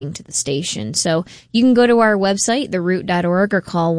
to the station. So you can go to our website, theroot.org, or call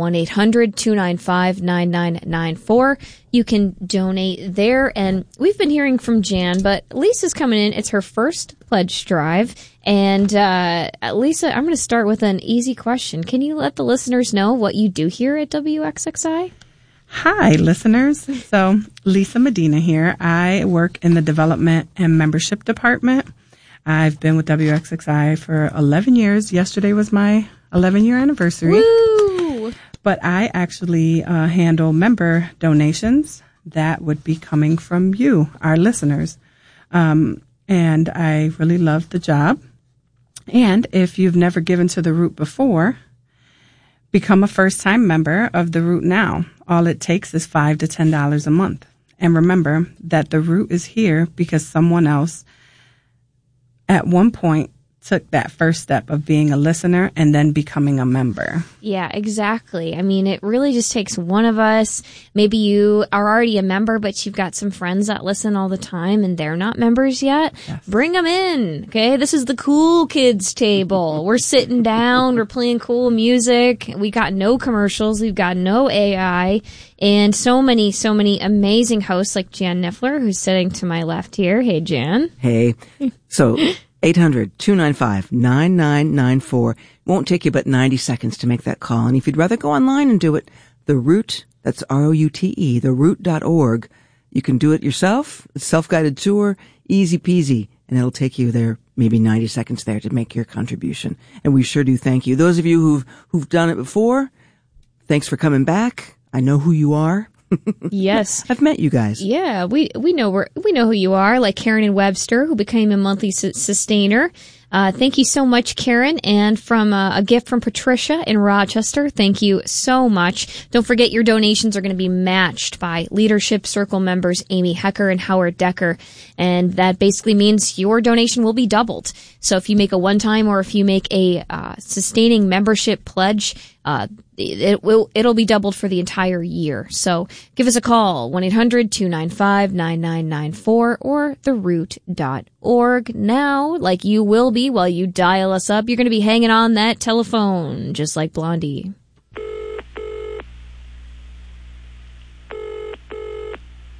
1-800-295-9994. You can donate there. And we've been hearing from Jan, but Lisa's coming in. It's her first pledge drive. And Lisa, I'm going to start with an easy question. Can you let the listeners know what you do here at WXXI? Hi, listeners. So Lisa Medina here. I work in the development and membership department. I've been with WXXI for 11 years. Yesterday was my 11-year anniversary. Woo! But I actually handle member donations that would be coming from you, our listeners. And I really love the job. And if you've never given to the Root before, become a first-time member of the Root now. All it takes is $5 to $10 a month. And remember that the Root is here because someone else at one point took that first step of being a listener and then becoming a member. Yeah, exactly. I mean, it really just takes one of us. Maybe you are already a member, but you've got some friends that listen all the time and they're not members yet. Yes. Bring them in. Okay. This is the cool kids table. We're sitting down. We're playing cool music. We got no commercials. We've got no AI and so many amazing hosts like Jan Niffler, who's sitting to my left here. Hey, Jan. Hey. So 800-295-9994. Won't take you but 90 seconds to make that call. And if you'd rather go online and do it, The Root, that's ROUTE, theroot.org. You can do it yourself. It's self-guided tour, easy peasy, and it'll take you there maybe 90 seconds there to make your contribution. And we sure do thank you. Those of you who've done it before, thanks for coming back. I know who you are. Yes. I've met you guys. Yeah, we know who you are, like Karen and Webster, who became a monthly sustainer. Thank you so much, Karen. And from a gift from Patricia in Rochester, thank you so much. Don't forget your donations are going to be matched by Leadership Circle members Amy Hecker and Howard Decker. And that basically means your donation will be doubled. So if you make a one-time or if you make a sustaining membership pledge, it'll be doubled for the entire year. So give us a call, 1-800-295-9994 or theroot.org. Now, like you will be while you dial us up, you're going to be hanging on that telephone, just like Blondie.